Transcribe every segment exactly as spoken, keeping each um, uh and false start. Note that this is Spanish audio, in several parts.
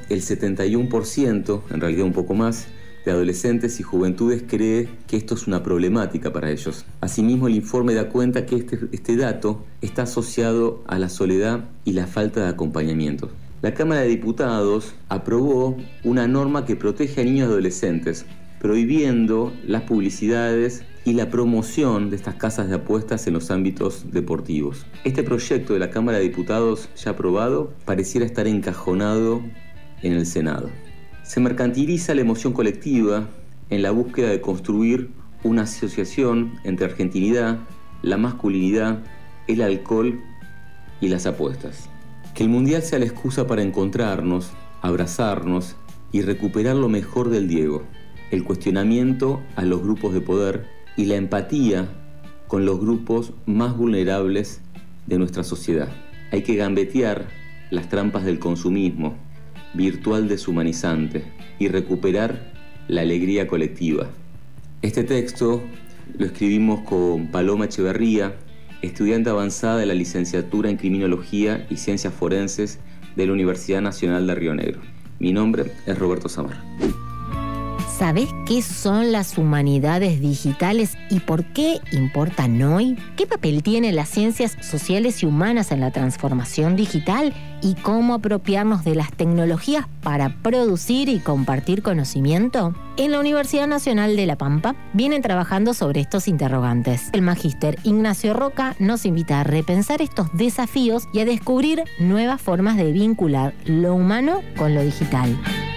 el setenta y uno por ciento, en realidad un poco más, de adolescentes y juventudes cree que esto es una problemática para ellos. Asimismo, el informe da cuenta que este, este dato está asociado a la soledad y la falta de acompañamiento. La Cámara de Diputados aprobó una norma que protege a niños y adolescentes, prohibiendo las publicidades y la promoción de estas casas de apuestas en los ámbitos deportivos. Este proyecto de la Cámara de Diputados ya aprobado pareciera estar encajonado en el Senado. Se mercantiliza la emoción colectiva en la búsqueda de construir una asociación entre argentinidad, la masculinidad, el alcohol y las apuestas. Que el Mundial sea la excusa para encontrarnos, abrazarnos y recuperar lo mejor del Diego, el cuestionamiento a los grupos de poder y la empatía con los grupos más vulnerables de nuestra sociedad. Hay que gambetear las trampas del consumismo virtual deshumanizante y recuperar la alegría colectiva. Este texto lo escribimos con Paloma Echeverría, estudiante avanzada de la licenciatura en Criminología y Ciencias Forenses de la Universidad Nacional de Río Negro. Mi nombre es Roberto Samar. ¿Sabés qué son las humanidades digitales y por qué importan hoy? ¿Qué papel tienen las ciencias sociales y humanas en la transformación digital? ¿Y cómo apropiarnos de las tecnologías para producir y compartir conocimiento? En la Universidad Nacional de La Pampa vienen trabajando sobre estos interrogantes. El magíster Ignacio Roca nos invita a repensar estos desafíos y a descubrir nuevas formas de vincular lo humano con lo digital.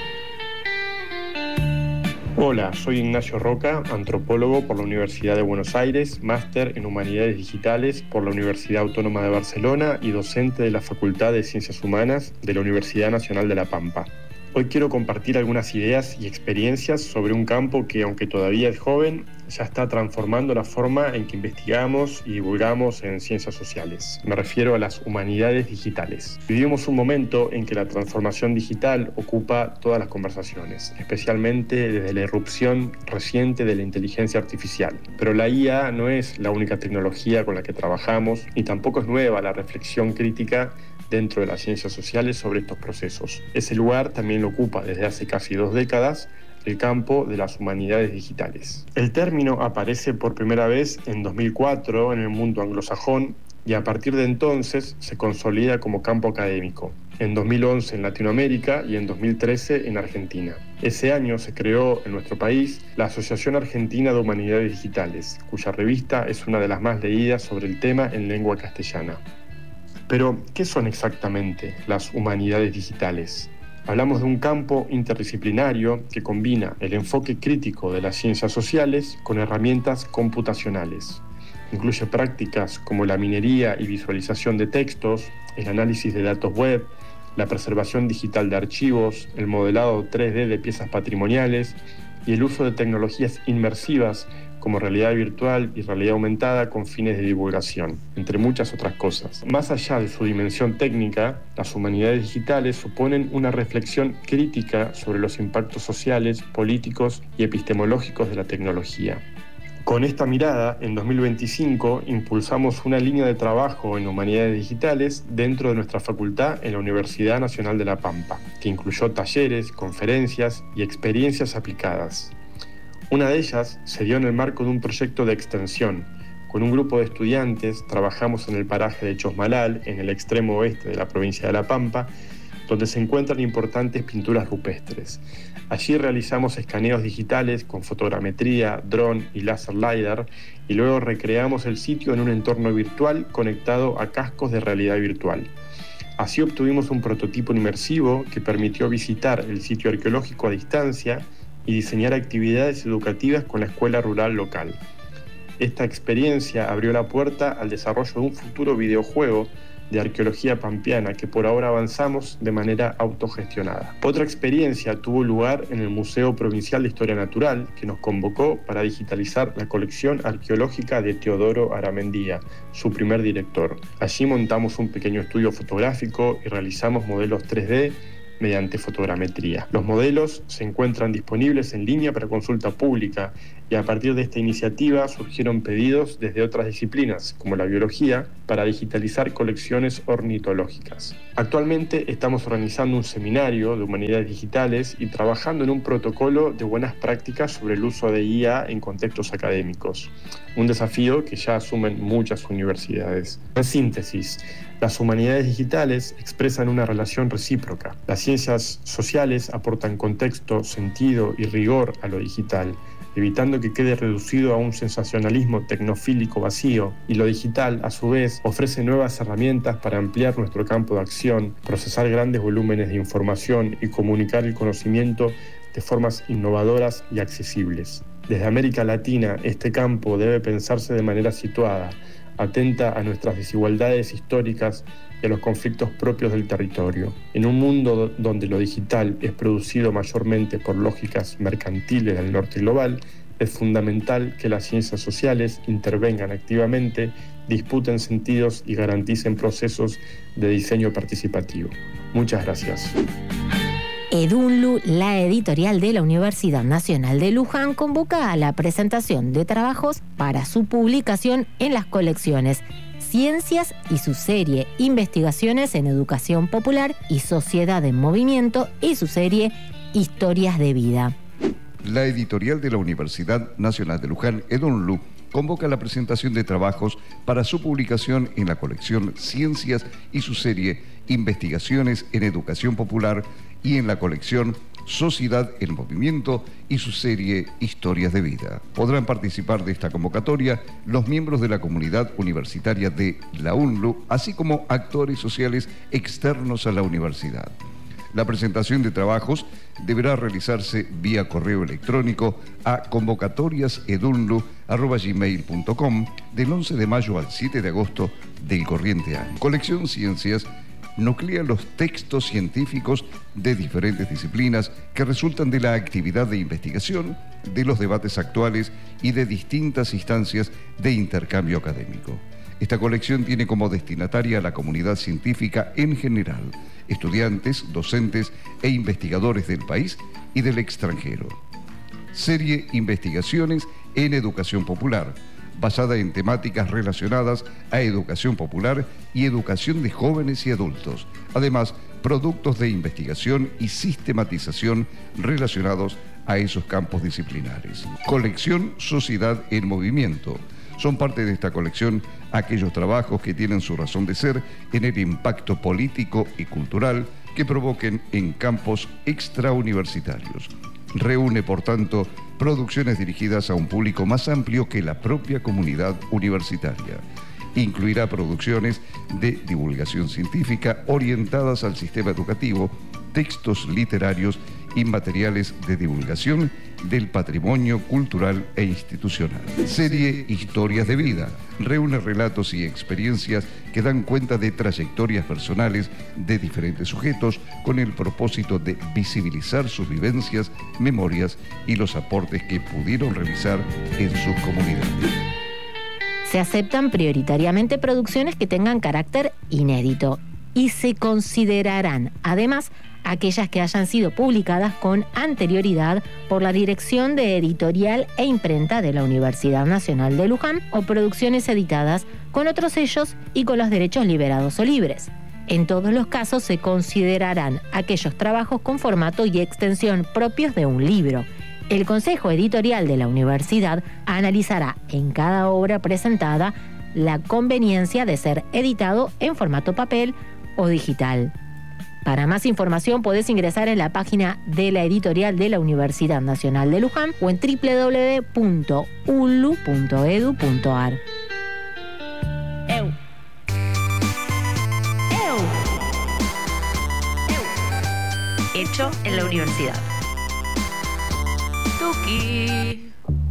Hola, soy Ignacio Roca, antropólogo por la Universidad de Buenos Aires, máster en Humanidades Digitales por la Universidad Autónoma de Barcelona y docente de la Facultad de Ciencias Humanas de la Universidad Nacional de La Pampa. Hoy quiero compartir algunas ideas y experiencias sobre un campo que, aunque todavía es joven, ya está transformando la forma en que investigamos y divulgamos en ciencias sociales. Me refiero a las humanidades digitales. Vivimos un momento en que la transformación digital ocupa todas las conversaciones, especialmente desde la irrupción reciente de la inteligencia artificial. Pero la I A no es la única tecnología con la que trabajamos, ni tampoco es nueva la reflexión crítica dentro de las ciencias sociales sobre estos procesos. Ese lugar también lo ocupa desde hace casi dos décadas el campo de las humanidades digitales. El término aparece por primera vez en dos mil cuatro en el mundo anglosajón y a partir de entonces se consolida como campo académico, en dos mil once en Latinoamérica y en dos mil trece en Argentina. Ese año se creó en nuestro país la Asociación Argentina de Humanidades Digitales, cuya revista es una de las más leídas sobre el tema en lengua castellana. Pero, ¿qué son exactamente las humanidades digitales? Hablamos de un campo interdisciplinario que combina el enfoque crítico de las ciencias sociales con herramientas computacionales. Incluye prácticas como la minería y visualización de textos, el análisis de datos web, la preservación digital de archivos, el modelado tres D de piezas patrimoniales y el uso de tecnologías inmersivas como realidad virtual y realidad aumentada con fines de divulgación, entre muchas otras cosas. Más allá de su dimensión técnica, las humanidades digitales suponen una reflexión crítica sobre los impactos sociales, políticos y epistemológicos de la tecnología. Con esta mirada, en dos mil veinticinco impulsamos una línea de trabajo en humanidades digitales dentro de nuestra facultad en la Universidad Nacional de La Pampa, que incluyó talleres, conferencias y experiencias aplicadas. Una de ellas se dio en el marco de un proyecto de extensión. Con un grupo de estudiantes trabajamos en el paraje de Chosmalal, en el extremo oeste de la provincia de La Pampa, donde se encuentran importantes pinturas rupestres. Allí realizamos escaneos digitales con fotogrametría, dron y láser lidar y luego recreamos el sitio en un entorno virtual conectado a cascos de realidad virtual. Así obtuvimos un prototipo inmersivo que permitió visitar el sitio arqueológico a distancia y diseñar actividades educativas con la escuela rural local. Esta experiencia abrió la puerta al desarrollo de un futuro videojuego de arqueología pampeana que por ahora avanzamos de manera autogestionada. Otra experiencia tuvo lugar en el Museo Provincial de Historia Natural, que nos convocó para digitalizar la colección arqueológica de Teodoro Aramendía, su primer director. Allí montamos un pequeño estudio fotográfico y realizamos modelos tres D mediante fotogrametría. Los modelos se encuentran disponibles en línea para consulta pública y a partir de esta iniciativa surgieron pedidos desde otras disciplinas, como la biología, para digitalizar colecciones ornitológicas. Actualmente estamos organizando un seminario de humanidades digitales y trabajando en un protocolo de buenas prácticas sobre el uso de I A en contextos académicos, un desafío que ya asumen muchas universidades. En síntesis, las humanidades digitales expresan una relación recíproca. Las ciencias sociales aportan contexto, sentido y rigor a lo digital, evitando que quede reducido a un sensacionalismo tecnofílico vacío, y lo digital, a su vez, ofrece nuevas herramientas para ampliar nuestro campo de acción, procesar grandes volúmenes de información y comunicar el conocimiento de formas innovadoras y accesibles. Desde América Latina, este campo debe pensarse de manera situada, atenta a nuestras desigualdades históricas y a los conflictos propios del territorio. En un mundo donde lo digital es producido mayormente por lógicas mercantiles del norte global, es fundamental que las ciencias sociales intervengan activamente, disputen sentidos y garanticen procesos de diseño participativo. Muchas gracias. Edunlu, la editorial de la Universidad Nacional de Luján, convoca a la presentación de trabajos para su publicación en las colecciones Ciencias y su serie Investigaciones en Educación Popular y Sociedad en Movimiento y su serie Historias de Vida. La editorial de la Universidad Nacional de Luján, Edunlu, convoca la presentación de trabajos para su publicación en la colección Ciencias y su serie Investigaciones en Educación Popular y en la colección Sociedad en Movimiento y su serie Historias de Vida. Podrán participar de esta convocatoria los miembros de la comunidad universitaria de la UNLU, así como actores sociales externos a la universidad. La presentación de trabajos deberá realizarse vía correo electrónico a convocatoriasedunlu arroba gmail punto com del once de mayo al siete de agosto del corriente año. Colección Ciencias nuclea los textos científicos de diferentes disciplinas que resultan de la actividad de investigación, de los debates actuales y de distintas instancias de intercambio académico. Esta colección tiene como destinataria a la comunidad científica en general, estudiantes, docentes e investigadores del país y del extranjero. Serie Investigaciones en Educación Popular, basada en temáticas relacionadas a educación popular y educación de jóvenes y adultos. Además, productos de investigación y sistematización relacionados a esos campos disciplinares. Colección Sociedad en Movimiento. Son parte de esta colección aquellos trabajos que tienen su razón de ser en el impacto político y cultural que provoquen en campos extrauniversitarios. Reúne, por tanto, producciones dirigidas a un público más amplio que la propia comunidad universitaria. Incluirá producciones de divulgación científica orientadas al sistema educativo, textos literarios y materiales de divulgación del patrimonio cultural e institucional. Serie Historias de Vida. Reúne relatos y experiencias que dan cuenta de trayectorias personales de diferentes sujetos con el propósito de visibilizar sus vivencias, memorias y los aportes que pudieron realizar en sus comunidades. Se aceptan prioritariamente producciones que tengan carácter inédito y se considerarán, además, aquellas que hayan sido publicadas con anterioridad por la Dirección de Editorial e Imprenta de la Universidad Nacional de Luján o producciones editadas con otros sellos y con los derechos liberados o libres. En todos los casos se considerarán aquellos trabajos con formato y extensión propios de un libro. El Consejo Editorial de la Universidad analizará en cada obra presentada la conveniencia de ser editado en formato papel o digital. Para más información podés ingresar en la página de la editorial de la Universidad Nacional de Luján o en doble u doble u doble u punto u n l u punto e d u punto a r. Eu. Eu. Eu. Hecho en la universidad. Tuki.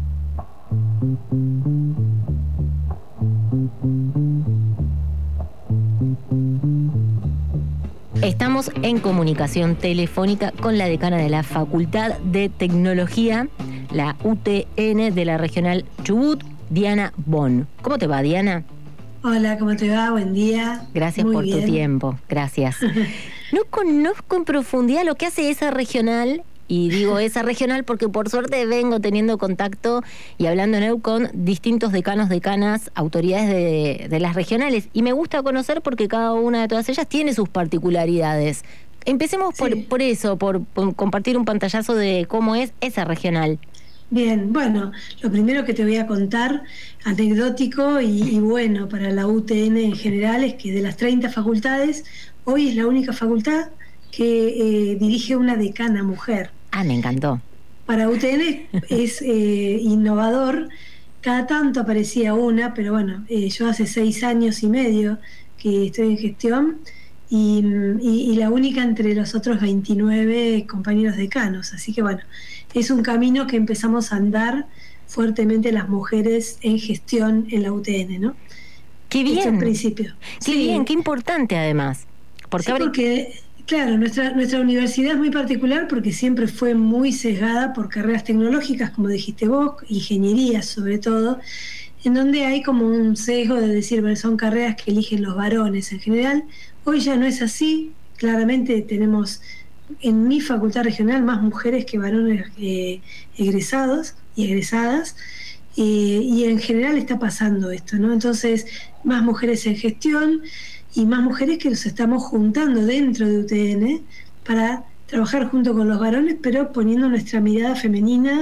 Estamos en comunicación telefónica con la decana de la Facultad de Tecnología, la U T N de la Regional Chubut, Diana Bon. ¿Cómo te va, Diana? Hola, ¿cómo te va? Buen día. Gracias Muy por bien. tu tiempo, gracias. No conozco en profundidad lo que hace esa regional. Y digo esa regional porque por suerte vengo teniendo contacto y hablando en E U con distintos decanos, decanas, autoridades de, de las regionales. Y me gusta conocer porque cada una de todas ellas tiene sus particularidades. Empecemos sí. por, por eso, por, por compartir un pantallazo de cómo es esa regional. Bien, bueno, lo primero que te voy a contar, anecdótico y, y bueno para la U T N en general, es que de las treinta facultades, hoy es la única facultad que eh, dirige una decana mujer. Ah, me encantó. Para U T N es eh, innovador, cada tanto aparecía una, pero bueno, eh, yo hace seis años y medio que estoy en gestión y, y, y la única entre los otros veintinueve compañeros decanos, así que bueno, es un camino que empezamos a andar fuertemente las mujeres en gestión en la U T N, ¿no? Qué bien. Esto en principio. Qué sí. bien, qué importante además. Porque, sí, habrá... porque claro, nuestra, nuestra universidad es muy particular porque siempre fue muy sesgada por carreras tecnológicas, como dijiste vos, ingeniería sobre todo, en donde hay como un sesgo de decir, bueno, son carreras que eligen los varones en general. Hoy ya no es así, claramente tenemos en mi facultad regional más mujeres que varones eh, egresados y egresadas, eh, y en general está pasando esto, ¿no? Entonces, más mujeres en gestión y más mujeres que nos estamos juntando dentro de U T N para trabajar junto con los varones, pero poniendo nuestra mirada femenina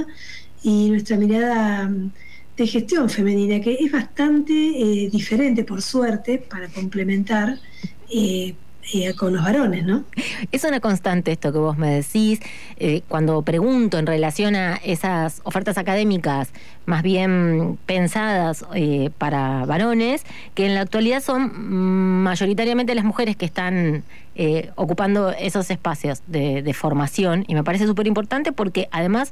y nuestra mirada de gestión femenina, que es bastante eh, diferente, por suerte, para complementar eh, eh, con los varones, ¿no? Es una constante esto que vos me decís, eh, cuando pregunto en relación a esas ofertas académicas más bien pensadas eh, para varones, que en la actualidad son mayoritariamente las mujeres que están eh, ocupando esos espacios de, de formación, y me parece súper importante porque además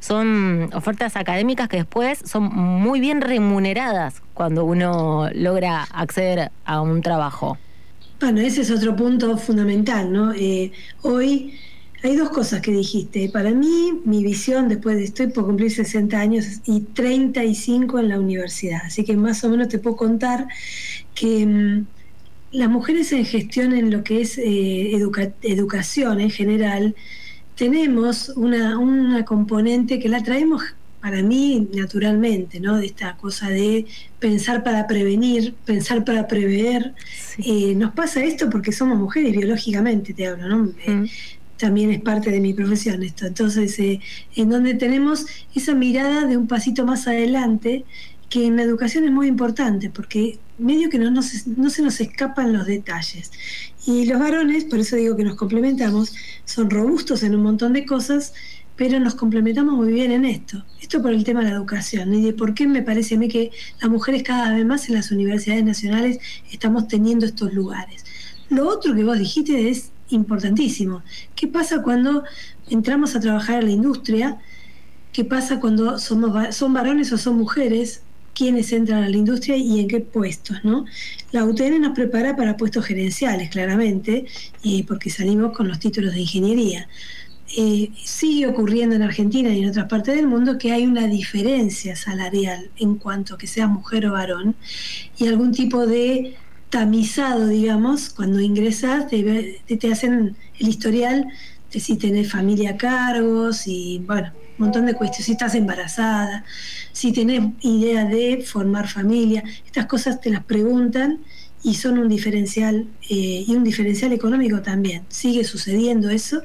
son ofertas académicas que después son muy bien remuneradas cuando uno logra acceder a un trabajo. Bueno, ese es otro punto fundamental, ¿no? Eh, hoy hay dos cosas que dijiste. Para mí, mi visión, después de estoy por cumplir sesenta años y treinta y cinco en la universidad, así que más o menos te puedo contar que mmm, las mujeres en gestión en lo que es eh, educa- educación en general, tenemos una, una componente que la traemos para mí naturalmente, ¿no? De esta cosa de pensar para prevenir, pensar para prever. Sí. Eh, nos pasa esto porque somos mujeres, biológicamente te hablo, ¿no? Mm. Eh, también es parte de mi profesión esto. Entonces, eh, en donde tenemos esa mirada de un pasito más adelante, que en la educación es muy importante, porque medio que no, nos, no se nos escapan los detalles. Y los varones, por eso digo que nos complementamos, son robustos en un montón de cosas, pero nos complementamos muy bien en esto. Esto por el tema de la educación, y de por qué me parece a mí que las mujeres cada vez más en las universidades nacionales estamos teniendo estos lugares. Lo otro que vos dijiste es importantísimo. ¿Qué pasa cuando entramos a trabajar en la industria? ¿Qué pasa cuando somos son varones o son mujeres? ¿Quiénes entran a la industria y en qué puestos, ¿no? La U T N nos prepara para puestos gerenciales, claramente, y porque salimos con los títulos de ingeniería. Eh, sigue ocurriendo en Argentina y en otras partes del mundo que hay una diferencia salarial en cuanto a que seas mujer o varón, y algún tipo de tamizado, digamos, cuando ingresas te, te hacen el historial de si tenés familia a cargo, si, bueno, un montón de cuestiones, si estás embarazada, si tenés idea de formar familia, estas cosas te las preguntan y son un diferencial, eh, y un diferencial económico también. Sigue sucediendo eso,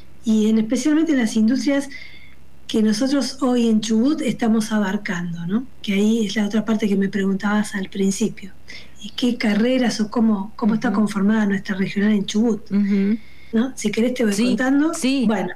y en, especialmente en las industrias que nosotros hoy en Chubut estamos abarcando, ¿no? Que ahí es la otra parte que me preguntabas al principio. ¿Y qué carreras o cómo, cómo uh-huh. está conformada nuestra regional en Chubut? Uh-huh. ¿No? Si querés te voy sí, contando. Sí. Bueno,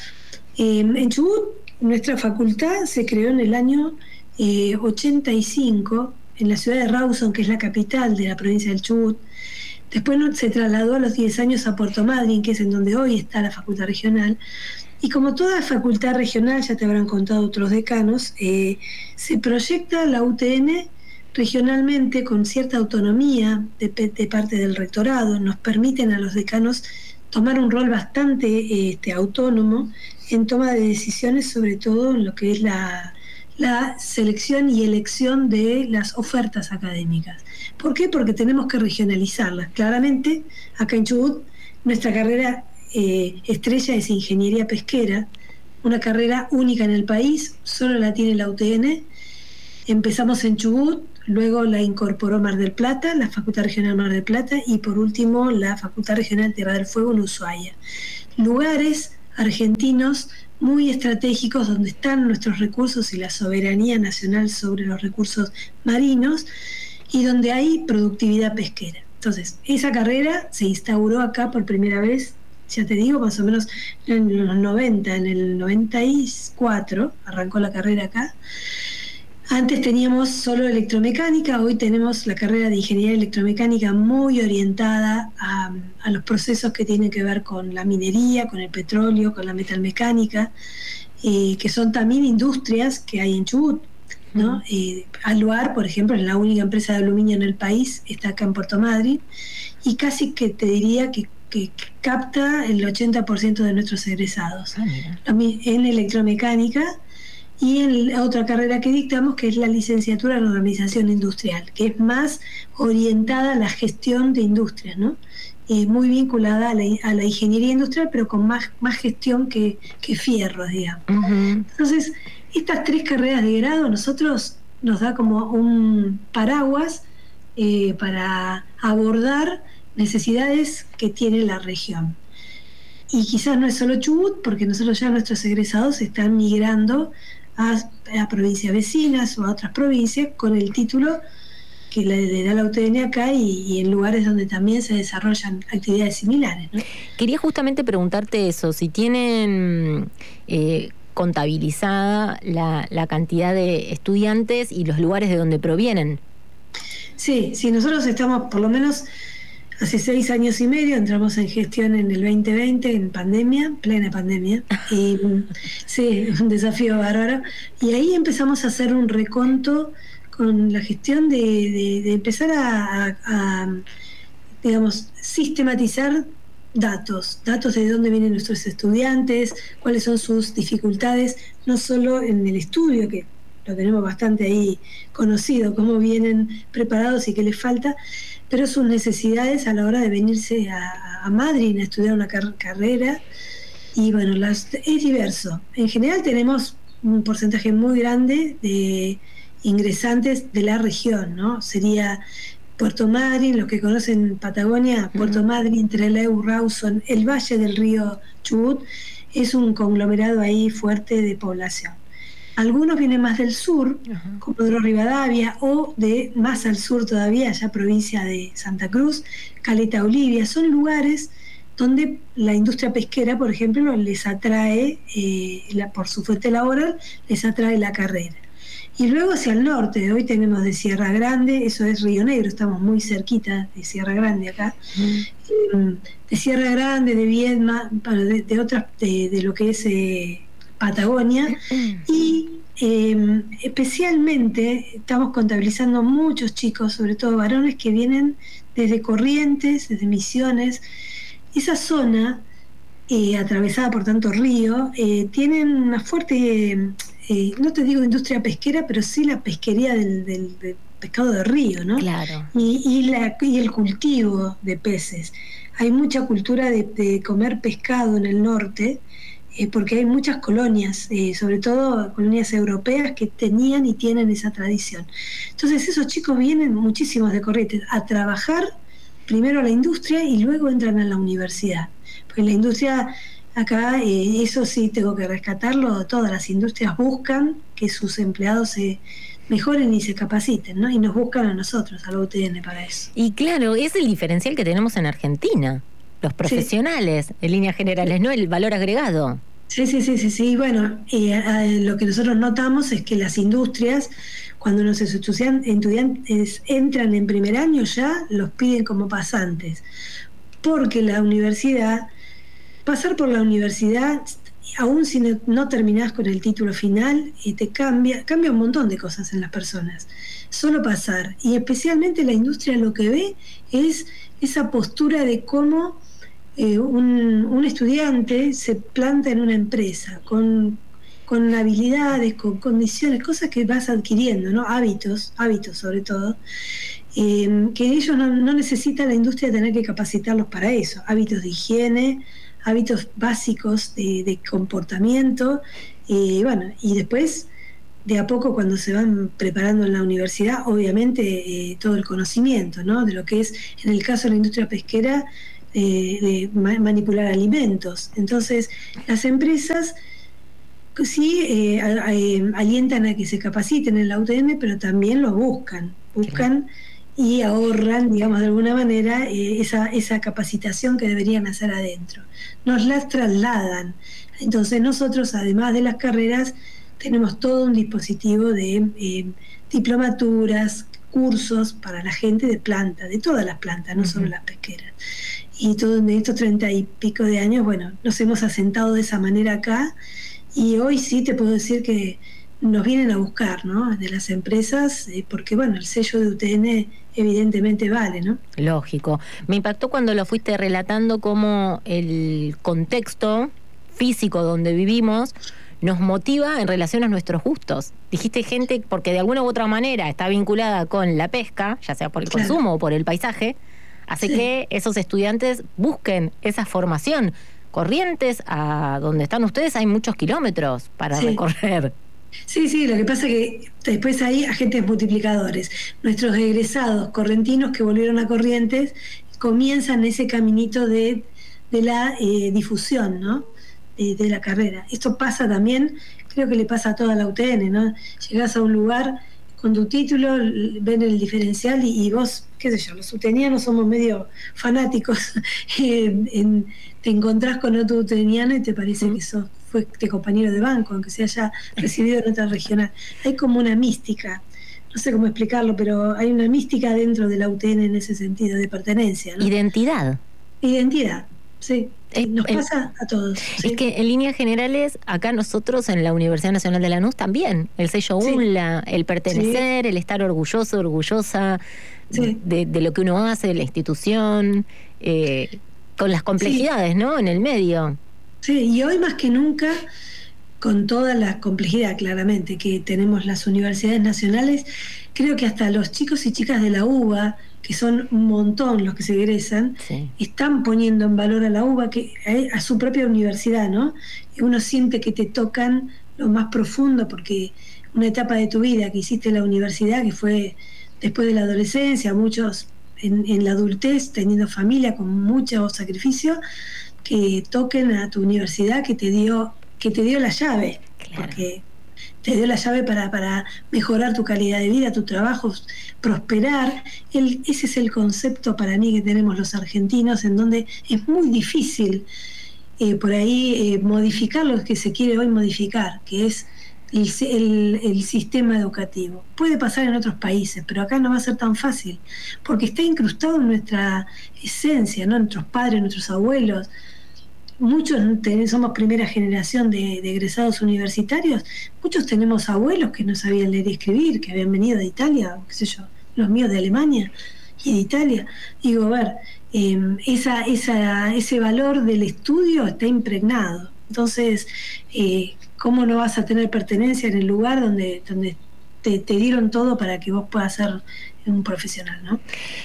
eh, en Chubut nuestra facultad se creó en el año eh, ochenta y cinco en la ciudad de Rawson, que es la capital de la provincia del Chubut. Después se trasladó a los diez años a Puerto Madryn, que es en donde hoy está la facultad regional. Y como toda facultad regional, ya te habrán contado otros decanos, eh, se proyecta la U T N regionalmente con cierta autonomía de, de parte del rectorado. Nos permiten a los decanos tomar un rol bastante este, autónomo en toma de decisiones, sobre todo en lo que es la, la selección y elección de las ofertas académicas. ¿Por qué? Porque tenemos que regionalizarlas. Claramente, acá en Chubut, nuestra carrera eh, estrella es Ingeniería Pesquera, una carrera única en el país, solo la tiene la U T N. Empezamos en Chubut, luego la incorporó Mar del Plata, la Facultad Regional Mar del Plata, y por último la Facultad Regional Tierra del Fuego en Ushuaia. Lugares argentinos muy estratégicos donde están nuestros recursos y la soberanía nacional sobre los recursos marinos y donde hay productividad pesquera. Entonces, esa carrera se instauró acá por primera vez, ya te digo, más o menos en los noventa, en el noventa y cuatro arrancó la carrera acá. Antes teníamos solo electromecánica, hoy tenemos la carrera de ingeniería electromecánica muy orientada a, a los procesos que tienen que ver con la minería, con el petróleo, con la metalmecánica, eh, que son también industrias que hay en Chubut, ¿no? Uh-huh. Eh, Aluar, por ejemplo, es la única empresa de aluminio en el país, está acá en Puerto Madryn, y casi que te diría que, que, que capta el ochenta por ciento de nuestros egresados. Ah, en electromecánica. Y en la otra carrera que dictamos, que es la licenciatura en Organización Industrial, que es más orientada a la gestión de industrias, ¿no? Eh, muy vinculada a la, a la ingeniería industrial, pero con más, más gestión que, que fierros, digamos. Uh-huh. Entonces, estas tres carreras de grado a nosotros nos da como un paraguas eh, para abordar necesidades que tiene la región. Y quizás no es solo Chubut, porque nosotros ya nuestros egresados están migrando a, a provincias vecinas o a otras provincias con el título que le da la U T N acá y, y en lugares donde también se desarrollan actividades similares, ¿no? Quería justamente preguntarte eso, si tienen eh, contabilizada la, la cantidad de estudiantes y los lugares de donde provienen. Sí, sí, nosotros estamos por lo menos hace seis años y medio, entramos en gestión en el veinte veinte, en pandemia, plena pandemia, y sí, un desafío bárbaro, y ahí empezamos a hacer un reconto con la gestión de, de, de empezar a, a, a, digamos, sistematizar datos, datos de dónde vienen nuestros estudiantes, cuáles son sus dificultades, no solo en el estudio, que lo tenemos bastante ahí conocido, cómo vienen preparados y qué les falta, pero sus necesidades a la hora de venirse a, a Madrid a estudiar una car- carrera. Y bueno, las, es diverso. En general tenemos un porcentaje muy grande de ingresantes de la región, ¿no? Sería Puerto Madryn, los que conocen Patagonia, Puerto Madryn, Trelew, Rawson, el valle del río Chubut, es un conglomerado ahí fuerte de población. Algunos vienen más del sur, uh-huh. Comodoro Rivadavia, o de más al sur todavía, ya provincia de Santa Cruz, Caleta Olivia. Son lugares donde la industria pesquera, por ejemplo, les atrae, eh, la, por su fuente laboral, les atrae la carrera. Y luego hacia el norte, hoy tenemos de Sierra Grande, eso es Río Negro, estamos muy cerquita de Sierra Grande acá, uh-huh. de Sierra Grande, de Viedma, de, de otras, de, de lo que es Eh, Patagonia, y eh, especialmente estamos contabilizando muchos chicos, sobre todo varones, que vienen desde Corrientes, desde Misiones. Esa zona, eh, atravesada por tanto río, eh, tienen una fuerte, eh, no te digo industria pesquera, pero sí la pesquería del, del, del pescado de río, ¿no? Claro. Y, y, la, y el cultivo de peces. Hay mucha cultura de, de comer pescado en el norte, Eh, porque hay muchas colonias, eh, sobre todo colonias europeas, que tenían y tienen esa tradición. Entonces esos chicos vienen, muchísimos de Corrientes, a trabajar primero a la industria y luego entran a la universidad. Porque la industria acá, eh, eso sí tengo que rescatarlo, todas las industrias buscan que sus empleados se mejoren y se capaciten, ¿no? Y nos buscan a nosotros, a la U T N, para eso. Y claro, es el diferencial que tenemos en Argentina. Los profesionales, sí. En líneas generales, ¿no? El valor agregado. Sí, sí, sí, sí, sí. Bueno, eh, eh, lo que nosotros notamos es que las industrias, cuando nuestros estudiantes entran en primer año, ya los piden como pasantes. Porque la universidad, pasar por la universidad, aún si no, no terminás con el título final, eh, te cambia, cambia un montón de cosas en las personas. Solo pasar. Y especialmente la industria lo que ve es esa postura de cómo Eh, un, un estudiante se planta en una empresa con, con habilidades, con condiciones, cosas que vas adquiriendo, ¿no? Hábitos, hábitos sobre todo, eh, que ellos no, no necesitan la industria tener que capacitarlos para eso. Hábitos de higiene, hábitos básicos de, de comportamiento, y bueno, y después, de a poco, cuando se van preparando en la universidad, obviamente eh, todo el conocimiento, ¿no? De lo que es, en el caso de la industria pesquera, eh, de ma- manipular alimentos. Entonces, las empresas sí eh, a- eh, alientan a que se capaciten en la U T N, pero también lo buscan, buscan y ahorran, digamos, de alguna manera eh, esa, esa capacitación que deberían hacer adentro. Nos las trasladan. Entonces nosotros, además de las carreras, tenemos todo un dispositivo de eh, diplomaturas, cursos para la gente de planta, de todas las plantas, no uh-huh. solo las pesqueras. Y todo en estos treinta y pico de años, bueno, nos hemos asentado de esa manera acá, y hoy sí te puedo decir que nos vienen a buscar, ¿no? De las empresas, eh, porque bueno, el sello de U T N evidentemente vale, ¿no? Lógico. Me impactó cuando lo fuiste relatando cómo el contexto físico donde vivimos nos motiva en relación a nuestros gustos. Dijiste gente porque de alguna u otra manera está vinculada con la pesca, ya sea por el claro. consumo o por el paisaje, hace sí. que esos estudiantes busquen esa formación. Corrientes, a donde están ustedes hay muchos kilómetros para sí. recorrer. Sí, sí, lo que pasa es que después hay agentes multiplicadores. Nuestros egresados correntinos que volvieron a Corrientes comienzan ese caminito de, de la eh, difusión, ¿no? De, de la carrera. Esto pasa también, creo que le pasa a toda la U T N, ¿no? Llegás a un lugar con tu título, ven el diferencial y, y vos, qué sé yo, los utenianos somos medio fanáticos, en, en, te encontrás con otro uteniano y te parece mm. que sos fuiste compañero de banco, aunque se haya recibido en otra regional. Hay como una mística, no sé cómo explicarlo, pero hay una mística dentro de la U T N en ese sentido, de pertenencia, ¿no? Identidad. Identidad, sí. Es, Nos el, pasa a todos. Es ¿sí? que en líneas generales, acá nosotros en la Universidad Nacional de Lanús también, el sello sí. U N L A, el pertenecer, sí. el estar orgulloso, orgullosa sí. de, de lo que uno hace, de la institución, eh, con las complejidades, sí. ¿no? En el medio. Sí, y hoy más que nunca, con toda la complejidad claramente que tenemos las universidades nacionales, creo que hasta los chicos y chicas de la U B A, que son un montón los que se egresan, sí. están poniendo en valor a la U B A, que, a su propia universidad, ¿no? Y uno siente que te tocan lo más profundo, porque una etapa de tu vida que hiciste en la universidad, que fue después de la adolescencia, muchos en, en la adultez, teniendo familia con mucho sacrificio, que toquen a tu universidad que te dio, que te dio la llave, claro. porque te dio la llave para, para mejorar tu calidad de vida, tu trabajo, prosperar. El, ese es el concepto para mí que tenemos los argentinos, en donde es muy difícil eh, por ahí eh, modificar lo que se quiere hoy modificar, que es el, el, el sistema educativo. Puede pasar en otros países, pero acá no va a ser tan fácil, porque está incrustado en nuestra esencia, ¿no? Nuestros padres, nuestros abuelos. Muchos somos primera generación de, de egresados universitarios, muchos tenemos abuelos que no sabían leer y escribir, que habían venido de Italia, o qué sé yo, los míos de Alemania y de Italia. Digo, a ver, eh, esa, esa, ese valor del estudio está impregnado. Entonces, eh, ¿cómo no vas a tener pertenencia en el lugar donde, donde te, te dieron todo para que vos puedas ser un profesional, ¿no?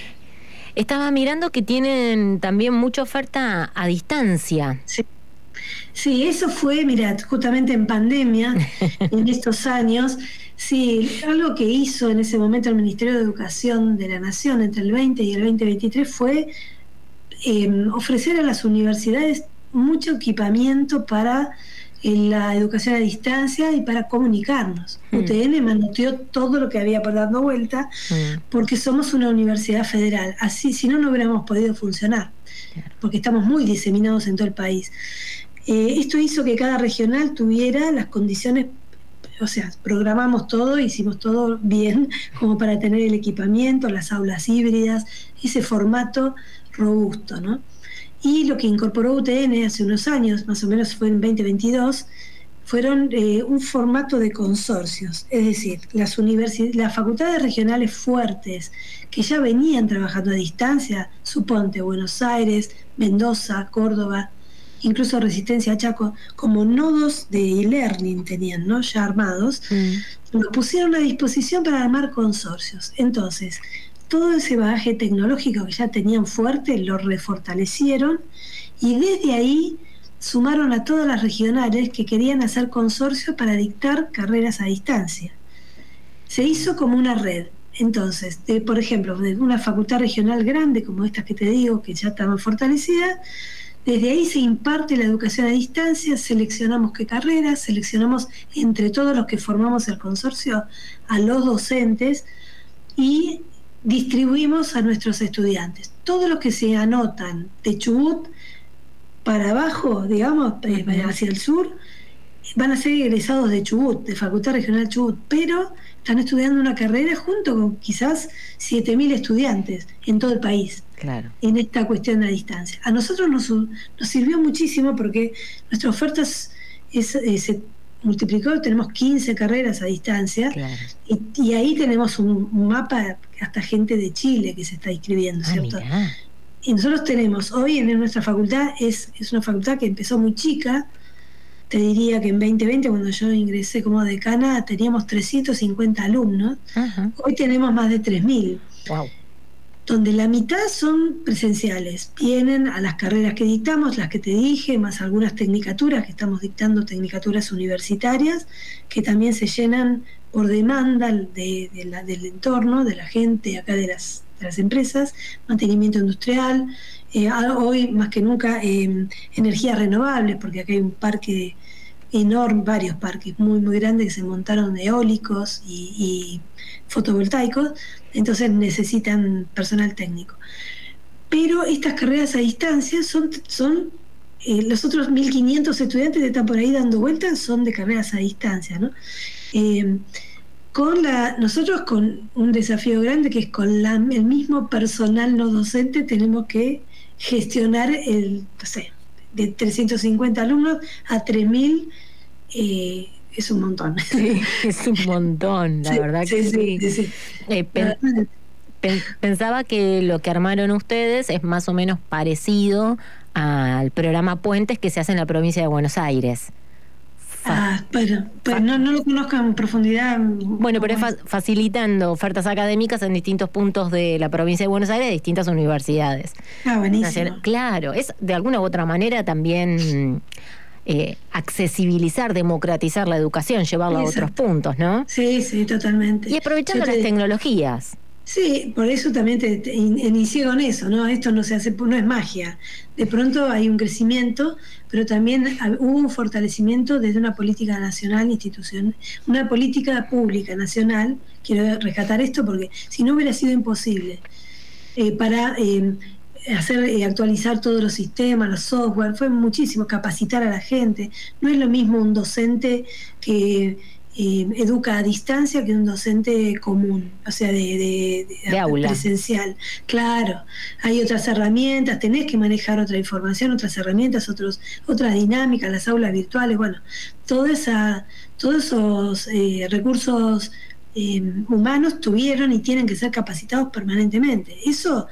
Estaba mirando que tienen también mucha oferta a distancia. Sí, sí, eso fue, mira, justamente en pandemia, en estos años, sí, algo que hizo en ese momento el Ministerio de Educación de la Nación entre el veinte y el veinte veintitrés fue eh, ofrecer a las universidades mucho equipamiento para en la educación a distancia y para comunicarnos. Mm. U T N manoteó todo lo que había por dando vuelta, mm. porque somos una universidad federal. Así, si no, no hubiéramos podido funcionar, claro. porque estamos muy diseminados en todo el país. Eh, esto hizo que cada regional tuviera las condiciones, o sea, programamos todo, hicimos todo bien, como para tener el equipamiento, las aulas híbridas, ese formato robusto, ¿no? Y lo que incorporó U T N hace unos años, más o menos fue en veinte veintidós, fueron eh, un formato de consorcios, es decir, las, universi- las facultades regionales fuertes que ya venían trabajando a distancia, suponte Buenos Aires, Mendoza, Córdoba, incluso Resistencia a Chaco, como nodos de e-learning tenían, ¿no? Ya armados, mm. lo pusieron a disposición para armar consorcios. Entonces, todo ese bagaje tecnológico que ya tenían fuerte, lo refortalecieron, y desde ahí sumaron a todas las regionales que querían hacer consorcios para dictar carreras a distancia. Se hizo como una red. Entonces, de, por ejemplo, de una facultad regional grande como estas que te digo, que ya estaban fortalecidas, desde ahí se imparte la educación a distancia, seleccionamos qué carreras, seleccionamos entre todos los que formamos el consorcio a los docentes y distribuimos a nuestros estudiantes. Todos los que se anotan de Chubut para abajo, digamos, uh-huh. hacia el sur, van a ser egresados de Chubut, de Facultad Regional Chubut, pero están estudiando una carrera junto con quizás siete mil estudiantes en todo el país, claro, en esta cuestión de la distancia. A nosotros nos, nos sirvió muchísimo porque nuestra oferta es, es, es, se multiplicó, tenemos quince carreras a distancia, claro, y, y ahí tenemos un, un mapa, hasta gente de Chile que se está inscribiendo, ah, ¿cierto? Mirá. Y nosotros tenemos, hoy en nuestra facultad, es, es una facultad que empezó muy chica. Te diría que en veinte veinte, cuando yo ingresé como decana, teníamos trescientos cincuenta alumnos. Uh-huh. Hoy tenemos más de tres mil. Wow. Donde la mitad son presenciales. Vienen a las carreras que dictamos, las que te dije, más algunas tecnicaturas, que estamos dictando tecnicaturas universitarias, que también se llenan por demanda de, de la, del entorno, de la gente acá de las, de las empresas, mantenimiento industrial. Eh, hoy más que nunca eh, energías renovables, porque acá hay un parque enorme, varios parques muy muy grandes que se montaron eólicos y, y fotovoltaicos, entonces necesitan personal técnico. Pero estas carreras a distancia son, son eh, los otros mil quinientos estudiantes que están por ahí dando vueltas son de carreras a distancia, ¿no? Eh, con la, nosotros con un desafío grande que es con la, el mismo personal no docente tenemos que gestionar el, no sé, de trescientos cincuenta alumnos a tres mil, eh, es un montón. Sí, es un montón, la sí, verdad que sí. sí. sí, sí. Eh, pen, pen, pensaba que lo que armaron ustedes es más o menos parecido al programa Puentes que se hace en la provincia de Buenos Aires. Ah, pero, pero no, no lo conozco en profundidad. Bueno, pero es fa- facilitando ofertas académicas en distintos puntos de la provincia de Buenos Aires, de distintas universidades. Ah, buenísimo. Nacional. Claro, es de alguna u otra manera también eh, accesibilizar, democratizar la educación, llevarla Exacto. a otros puntos, ¿no? Sí, sí, totalmente. Y aprovechando te... las tecnologías. Sí, por eso también te, te inicié con eso, ¿no? Esto no se hace, no es magia. De pronto hay un crecimiento, pero también hubo un fortalecimiento desde una política nacional, institucional, una política pública nacional. Quiero rescatar esto porque si no hubiera sido imposible eh, para eh, hacer eh, actualizar todos los sistemas, los software, fue muchísimo, capacitar a la gente. No es lo mismo un docente que Eh, educa a distancia que un docente común, o sea, de, de, de, de aula presencial. Claro, hay otras herramientas, tenés que manejar otra información, otras herramientas, otros, otras dinámicas, las aulas virtuales, bueno, toda esa, todos esos eh, recursos eh, humanos tuvieron y tienen que ser capacitados permanentemente. Eso,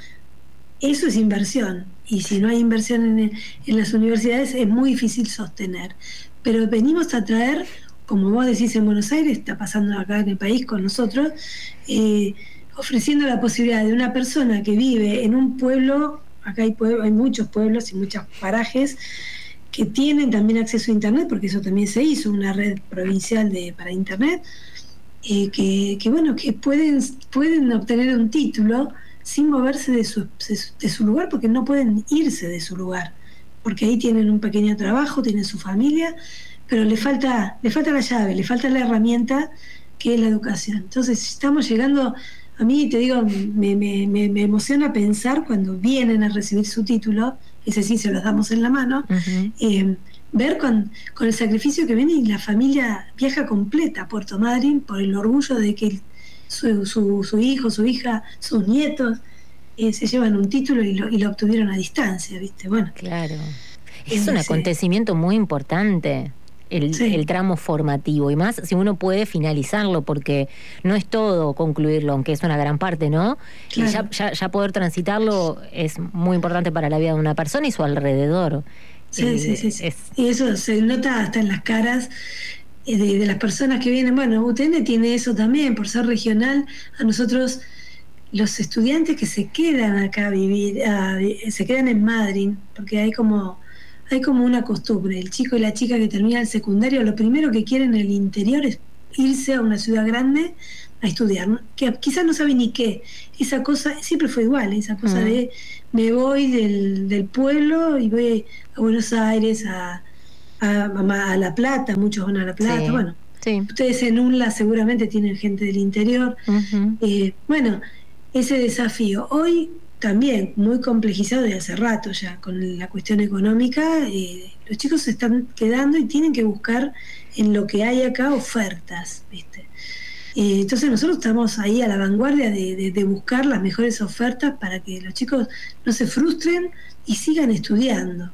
eso es inversión, y si no hay inversión en, en las universidades es muy difícil sostener. Pero venimos a traer, como vos decís en Buenos Aires, está pasando acá en el país con nosotros, eh, ofreciendo la posibilidad de una persona que vive en un pueblo, acá hay, pueblo, hay muchos pueblos y muchos parajes que tienen también acceso a internet, porque eso también se hizo, una red provincial de para internet, eh, que, que bueno, que pueden, pueden obtener un título sin moverse de su, de su lugar, porque no pueden irse de su lugar, porque ahí tienen un pequeño trabajo, tienen su familia, pero le falta, le falta la llave, le falta la herramienta que es la educación. Entonces estamos llegando, a mí te digo, me, me, me, me emociona pensar cuando vienen a recibir su título, ese sí se los damos en la mano, uh-huh. eh, ver con, con el sacrificio que viene y la familia viaja completa a Puerto Madryn por el orgullo de que su, su, su hijo, su hija, sus nietos eh, se llevan un título y lo, y lo obtuvieron a distancia, ¿viste? Bueno, claro. Es un acontecimiento muy importante. El, sí. el tramo formativo, y más si uno puede finalizarlo, porque no es todo concluirlo, aunque es una gran parte, ¿no? Claro. Y ya, ya, ya poder transitarlo es muy importante para la vida de una persona y su alrededor. Sí, eh, sí, sí, sí. Es... Y eso se nota hasta en las caras de, de las personas que vienen. Bueno, U T N tiene eso también, por ser regional. A nosotros, los estudiantes que se quedan acá a vivir, a, se quedan en Madrid, porque hay como, hay como una costumbre. El chico y la chica que termina el secundario, lo primero que quieren en el interior es irse a una ciudad grande a estudiar, ¿no? Que quizás no saben ni qué. Esa cosa siempre fue igual, esa cosa mm. de me voy del, del pueblo y voy a Buenos Aires, a, a, a La Plata, muchos van a La Plata, sí, bueno, sí. Ustedes en U N L A seguramente tienen gente del interior. Uh-huh. Eh, bueno, ese desafío, hoy también muy complejizado de hace rato ya, con la cuestión económica, eh, los chicos se están quedando y tienen que buscar en lo que hay acá ofertas, ¿viste? Eh, entonces nosotros estamos ahí a la vanguardia de, de, de buscar las mejores ofertas para que los chicos no se frustren y sigan estudiando.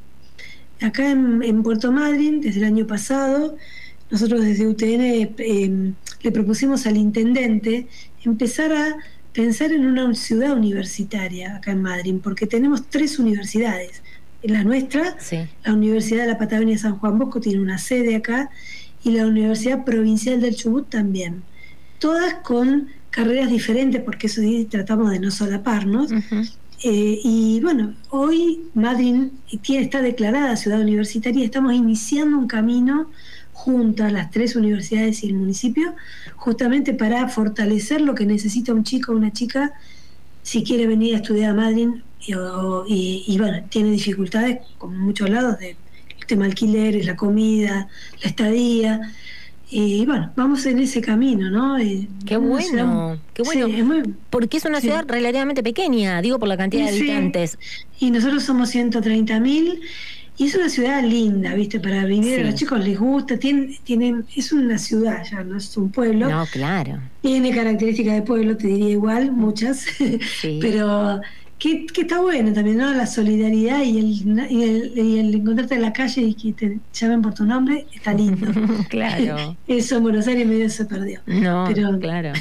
Acá en, en Puerto Madryn, desde el año pasado, nosotros desde U T N eh, le propusimos al intendente empezar a pensar en una ciudad universitaria acá en Madryn, porque tenemos tres universidades. La nuestra, sí. La Universidad de la Patagonia San Juan Bosco tiene una sede acá, y la Universidad Provincial del Chubut también. Todas con carreras diferentes, porque eso sí, tratamos de no solaparnos. Uh-huh. Eh, y bueno, hoy Madryn tiene, está declarada ciudad universitaria y estamos iniciando un camino juntas, las tres universidades y el municipio, justamente para fortalecer lo que necesita un chico o una chica si quiere venir a estudiar a Madryn y, o, y, y bueno, tiene dificultades, como en muchos lados, de el tema alquileres, la comida, la estadía. Y bueno, vamos en ese camino, ¿no? Eh, qué bueno, ciudad, qué bueno. Sí, es muy, porque es una ciudad sí. relativamente pequeña, digo, por la cantidad de habitantes. Sí. Y nosotros somos ciento treinta mil, y es una ciudad linda, ¿viste? Para vivir, sí. A los chicos les gusta, tienen, tienen, es una ciudad ya, no es un pueblo. No, claro. Tiene características de pueblo, te diría igual, muchas, sí. Pero... Que, que está bueno también, ¿no? La solidaridad y el, y, el, y el encontrarte en la calle y que te llamen por tu nombre, está lindo. Claro. Eso en Buenos Aires medio se perdió. No, pero... claro.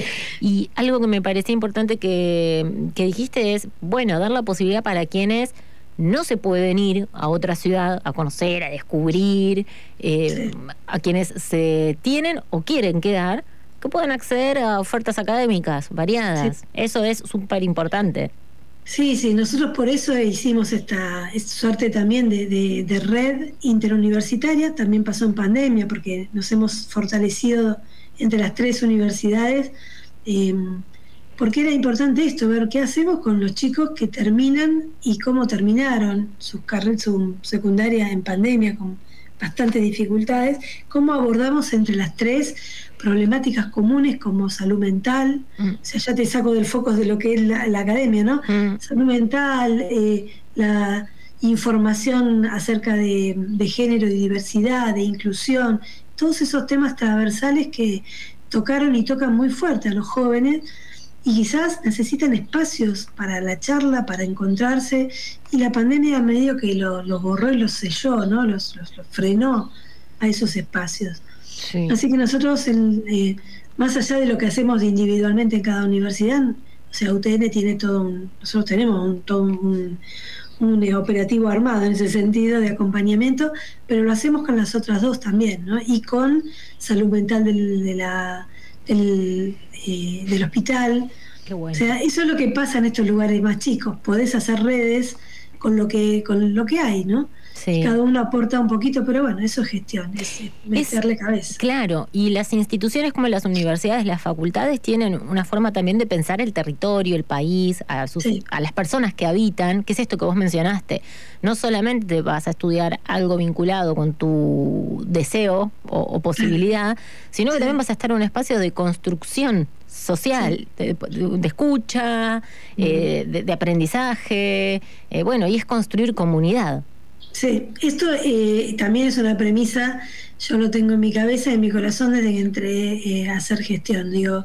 Y algo que me parecía importante que, que dijiste es, bueno, dar la posibilidad para quienes no se pueden ir a otra ciudad a conocer, a descubrir, eh, sí. a quienes se tienen o quieren quedar, que puedan acceder a ofertas académicas variadas. Sí. Eso es súper importante. Sí, sí, nosotros por eso hicimos esta, esta suerte también de, de, de red interuniversitaria. También pasó en pandemia porque nos hemos fortalecido entre las tres universidades, eh, porque era importante esto, ver qué hacemos con los chicos que terminan y cómo terminaron sus carreras, su secundaria en pandemia con bastantes dificultades, cómo abordamos entre las tres problemáticas comunes como salud mental, mm. o sea, ya te saco del foco de lo que es la, la academia, ¿no? Mm. Salud mental, eh, la información acerca de, de género y diversidad, de inclusión, todos esos temas transversales que tocaron y tocan muy fuerte a los jóvenes y quizás necesitan espacios para la charla, para encontrarse, y la pandemia medio que los lo borró y los selló, ¿no? Los, los, los frenó a esos espacios. Sí. Así que nosotros, el, eh, más allá de lo que hacemos individualmente en cada universidad, o sea, U T N tiene todo un, nosotros tenemos un, todo un, un operativo armado en ese sentido de acompañamiento, pero lo hacemos con las otras dos también, ¿no? Y con salud mental del, de la, del, eh, del hospital. Qué bueno. O sea, eso es lo que pasa en estos lugares más chicos, podés hacer redes con lo que, con lo que hay, ¿no? Sí. Cada uno aporta un poquito, pero bueno, eso es gestión, es meterle es, cabeza. Claro, y las instituciones como las universidades, las facultades tienen una forma también de pensar el territorio, el país, a, sus, sí. a las personas que habitan, que es esto que vos mencionaste. No solamente te vas a estudiar algo vinculado con tu deseo o, o posibilidad, sino que sí. también vas a estar en un espacio de construcción social, sí. de, de, de escucha, uh-huh. eh, de, de aprendizaje, eh, bueno, y es construir comunidad. Sí, esto eh, también es una premisa, yo lo tengo en mi cabeza y en mi corazón desde que entré eh, a hacer gestión, digo,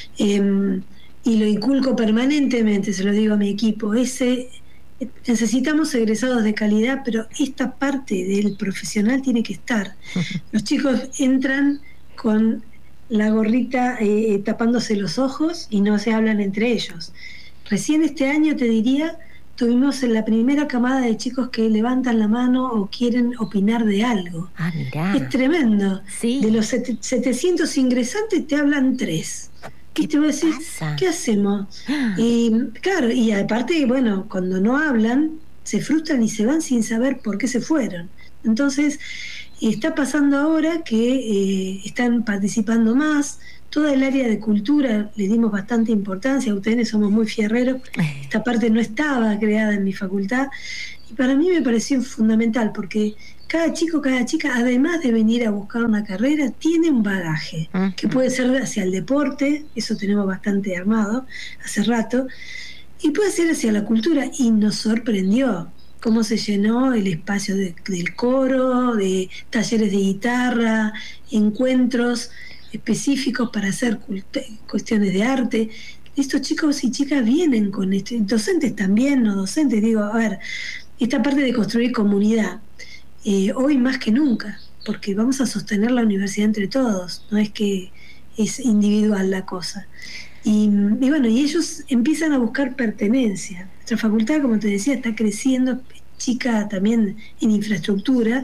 eh, y lo inculco permanentemente, se lo digo a mi equipo, ese, necesitamos egresados de calidad, pero esta parte del profesional tiene que estar. Los chicos entran con la gorrita eh, tapándose los ojos y no se hablan entre ellos. Recién este año te diría tuvimos la primera camada de chicos que levantan la mano o quieren opinar de algo. Ah, mirá. Es tremendo. Sí. De los setecientos ingresantes te hablan tres. ¿Qué y te voy a decir, pasa? ¿qué hacemos? Y claro, y aparte, bueno, cuando no hablan, se frustran y se van sin saber por qué se fueron. Entonces, está pasando ahora que eh, están participando más. Toda el área de cultura le dimos bastante importancia. U T N somos muy fierreros. Esta parte no estaba creada en mi facultad. Y para mí me pareció fundamental porque cada chico, cada chica, además de venir a buscar una carrera, tiene un bagaje uh-huh. que puede ser hacia el deporte, eso tenemos bastante armado hace rato, y puede ser hacia la cultura. Y nos sorprendió cómo se llenó el espacio de, del coro, de talleres de guitarra, encuentros específicos para hacer cult- cuestiones de arte. Estos chicos y chicas vienen con esto, docentes también, no docentes, digo, a ver, esta parte de construir comunidad, eh, hoy más que nunca, porque vamos a sostener la universidad entre todos, no es que es individual la cosa. Y, y bueno, y ellos empiezan a buscar pertenencia. Nuestra facultad, como te decía, está creciendo, chica también en infraestructura,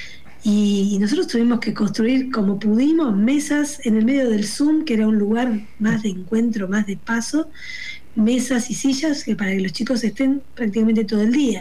y nosotros tuvimos que construir como pudimos mesas en el medio del Zoom, que era un lugar más de encuentro, más de paso, mesas y sillas que para que los chicos estén prácticamente todo el día.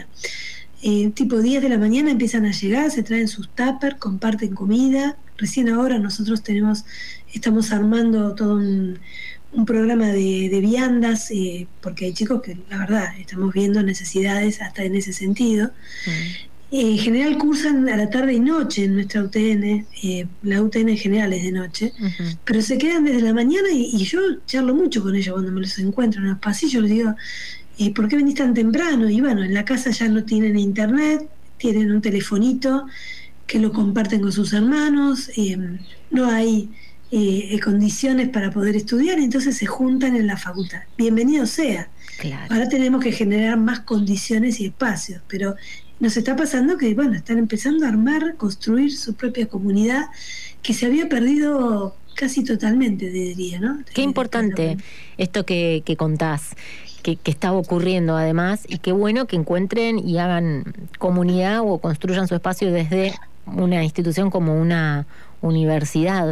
Eh, tipo diez de la mañana empiezan a llegar, se traen sus tuppers, comparten comida. Recién ahora nosotros tenemos, estamos armando todo un, un programa de, de viandas, eh, porque hay chicos que la verdad estamos viendo necesidades hasta en ese sentido. Mm. En general cursan a la tarde y noche en nuestra U T N, eh, la U T N en general es de noche, uh-huh. pero se quedan desde la mañana y, y yo charlo mucho con ellos cuando me los encuentro en los pasillos, les digo, eh, ¿por qué venís tan temprano? Y bueno, en la casa ya no tienen internet, tienen un telefonito que lo comparten con sus hermanos, eh, no hay eh, condiciones para poder estudiar, entonces se juntan en la facultad. Bienvenido sea. Claro. Ahora tenemos que generar más condiciones y espacios, pero nos está pasando que, bueno, están empezando a armar, construir su propia comunidad que se había perdido casi totalmente, diría, ¿no? Qué importante esto que, que contás, que, que está ocurriendo además, y qué bueno que encuentren y hagan comunidad o construyan su espacio desde una institución como una universidad.